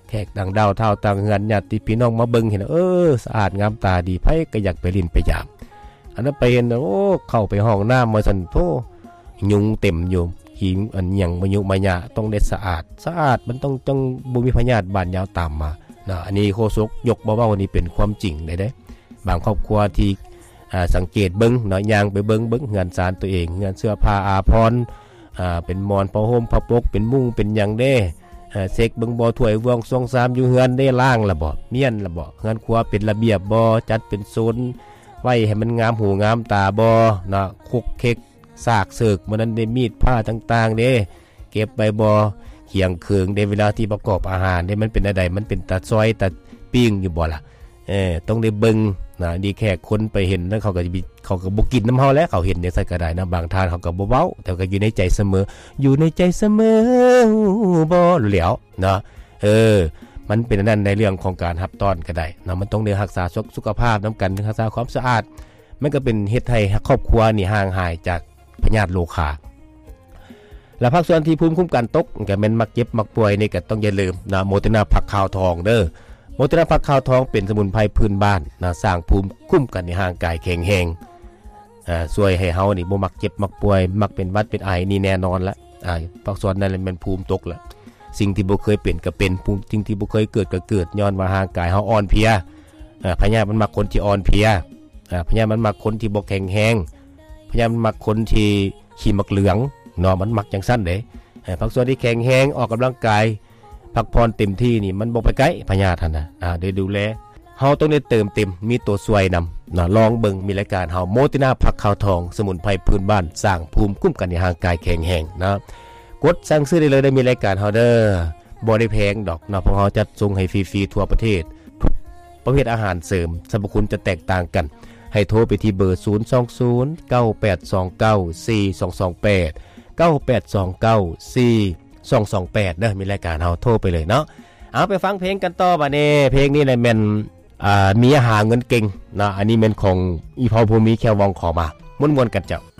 แขกต่างดาวเท่าต่างเฮือนญาติพี่น้องมาเบิ่งเห็นสะอาดงามตาดีไผก็อยากไปลิ้นไปยามอันนั้นไปเห็นเข้าไปห้องน้ำมาซั่นโธยุงเต็มอยู่หิงอันหยังมายุมายะต้องได้สะอาดมันต้องบ่มีพยาธิบานยาวตามมานะอันนี้โฆษกยกบ่เว้านี่เป็นความจริงได้บางครอบครัวที่สังเกตเบิ่งเนาะย่างไปเบิ่งเฮือนศาลตัวเองเฮือนเสื้อผ้าอาภรณ์เป็นมอนผ้าห่มผ้าปกเป็นมุ้งเป็นหยังเด้เซ็กเบิ่งบ่ถ้วยวง2-3อยู่เฮือนได้ล้างละบ่เมียนละบ่เฮือนครัวเป็นระเบียบบ่จัดเป็นโซนไว้ให้มันงามหูงามตาบ่นะคุกเค็กซากเสึกมันนั้นได้มีดผ้าต่างๆเด้เก็บไปบ่เคียงเคืองได้เวลาที่ประกอบอาหารได้มันเป็นอะไรมันเป็นตาซอยตาปิ้งอยู่บ่ล่ะต้องได้เบิ่งนะดีแค่คนไปเห็นแล้วเขาก็บ่กินน้ำเฮาแล้วเขาเห็นได้ใส่ก็ได้นะบางทานเขาก็บ่เว้าแต่ก็อยู่ในใจเสมอบ่เหลียวเนาะมันเป็นนั่นในเรื่องของการรับต้อนก็ได้นะมันต้องได้รักษาสุขภาพนํกันรักษาความสะอาดมันก็เป็นเฮ็ดให้ครอบครัวนี่ห่างหายจากพยาธิโรคาและภาคส่วนที่ภูมิคุ้มกันตกก็แม่นมักเจ็บมักป่วยนี่ก็ต้องอย่าลืมนะโมตินาผักขาวทองเด้อโมตินาผักขาวทองเป็นสมุนไพรพื้นบ้านนะสร้างภูมิคุ้มกันในร่างกายแข็งแรงช่วยให้เฮานี่บ่มักเจ็บมักป่วยมักเป็นหวัดเป็นไอนี่แน่นอนละภาคส่วนนั้นมันภูมิตกละสิ่งที่บ่เคยเป็นก็เป็นสิ่งที่บ่เคยเกิดก็เกิดย้อนว่าร่างกายเฮาอ่อนเพลียพยาธิมันมักคนที่อ่อนเพลียพยาธิมันมักคนที่บ่แข็งแรงพยาธิมันมักคนที่ขี้มักเหลืองเนาะมันมักจังซั่นเด้ภาคส่วนที่แข็งแรงออกกำลังกายพักผ่อนเต็มที่นี่มันบ่ไปไกลพยาธิน่ะได้ดูแลเฮาต้องได้เติมเต็มมีตัวช่วยนำนะลองเบิ่งมีรายการเฮาโมตินาผักขาวทองสมุนไพรพื้นบ้านสร้างภูมิคุ้มกันในร่างกายแข็งแรงนะกดสั่งซื้อได้เลยได้มีรายการเฮาเด้อบ่ได้แพงดอกนะเพราะเฮาจัดส่งให้ฟรีๆทั่วประเทศทุกประเภทอาหารเสริมสรรพคุณจะแตกต่างกันให้โทรไปที่เบอร์02098294228 98294228เด้อมีรายการเฮาโทรไปเลยเนาะเอาไปฟังเพลงกันต่อบัดนี้เพลงนี้แหละแม่นมีหาเงินเก่งนะอันนี้แม่นของอีพอภูมิแคววองขอมาม่วนๆกันเจ้า